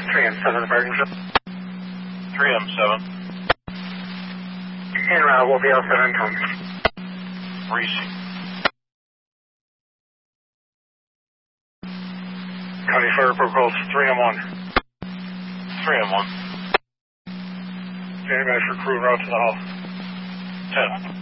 3M7 Bergen. 3M7. En route, we'll be all set on time. Receive. County Fire Protocols 3M1. 3M1. Standing by for crew route to the hall. 10.